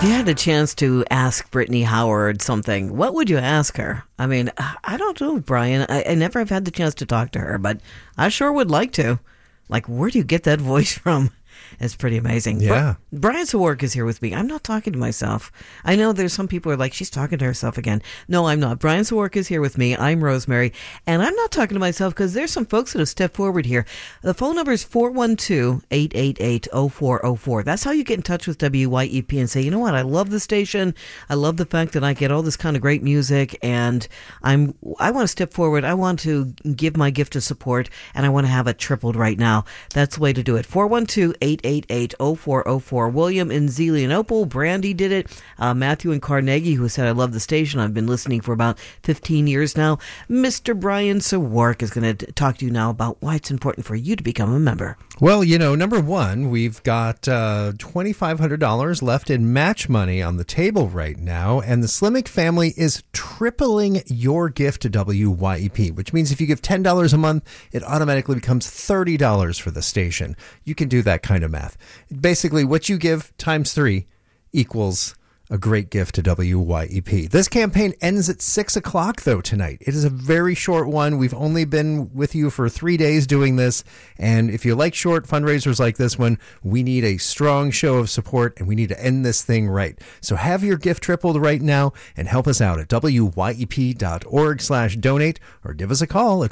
If you had a chance to ask Brittany Howard something, what would you ask her? I mean, I don't know, Brian. I never have had the chance to talk to her, but I sure would like to. Like, where do you get that voice from? It's pretty amazing. Yeah. Brian Sawark is here with me. I'm not talking to myself. I know there's some people who are like, she's talking to herself again. No, I'm not. Brian Sawark is here with me. I'm Rosemary. And I'm not talking to myself because there's some folks that have stepped forward here. The phone number is 412-888-0404. That's how you get in touch with WYEP and say, you know what? I love the station. I love the fact that I get all this kind of great music. And I want to step forward. I want to give my gift of support. And I want to have it tripled right now. That's the way to do it. 412-888-0404. William in Zelienople. Brandy did it. Matthew in Carnegie, who said, I love the station. I've been listening for about 15 years now. Mr. Brian Sawark is going to talk to you now about why it's important for you to become a member. Well, you know, number one, we've got $2,500 left in match money on the table right now, and the Slimmick family is tripling your gift to WYEP, which means if you give $10 a month, it automatically becomes $30 for the station. You can do that kind of math. Basically, what you give times 3 equals a great gift to WYEP. This campaign ends at 6 o'clock, though, tonight. It is a very short one. We've only been with you for 3 days doing this. And if you like short fundraisers like this one, we need a strong show of support, and we need to end this thing right. So have your gift tripled right now and help us out at wyep.org/donate or give us a call at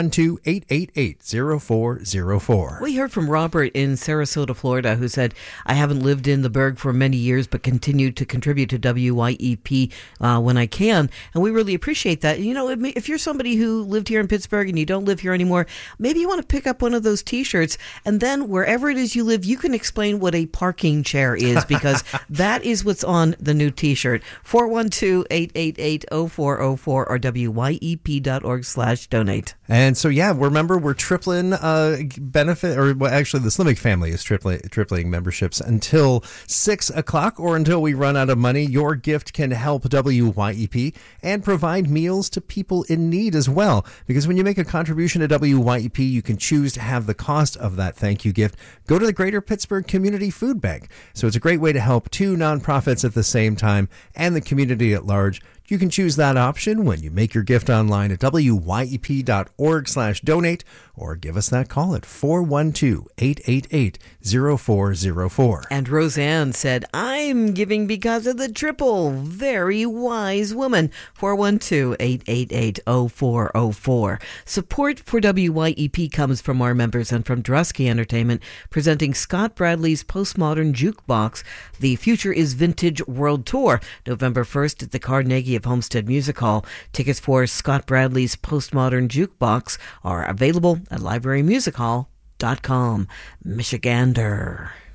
412-888-0404. We heard from Robert in Sarasota, Florida, who said, I haven't lived in the Berg for many years, but continue to contribute to WYEP when I can. And we really appreciate that. You know, if you're somebody who lived here in Pittsburgh and you don't live here anymore, maybe you want to pick up one of those T-shirts, and then wherever it is you live, you can explain what a parking chair is, because that is what's on the new T-shirt. 412-888-0404 or wyep.org/donate. And so, yeah, remember, we're tripling benefit, or well, actually the Slimmick family is tripling memberships until 6 o'clock or until we run out of money. Your gift can help WYEP and provide meals to people in need as well. Because when you make a contribution to WYEP, you can choose to have the cost of that thank you gift go to the Greater Pittsburgh Community Food Bank. So it's a great way to help 2 nonprofits at the same time and the community at large. You can choose that option when you make your gift online at wyep.org/donate or give us that call at 412-888-0404. And Roseanne said, I'm giving because of the triple. Very wise woman. 412-888-0404. Support for WYEP comes from our members and from Drusky Entertainment, presenting Scott Bradley's Postmodern Jukebox, The Future is Vintage World Tour, November 1st at the Carnegie of Homestead Music Hall. Tickets for Scott Bradley's Postmodern Jukebox are available at librarymusichall.com. Michigander.